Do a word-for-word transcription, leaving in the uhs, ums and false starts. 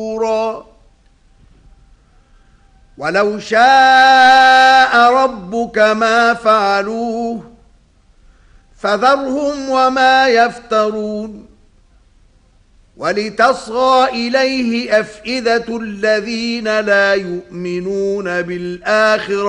ولو شاء ربك ما فعلوه فذرهم وما يفترون ولتصغى إليه أفئدة الذين لا يؤمنون بالآخرة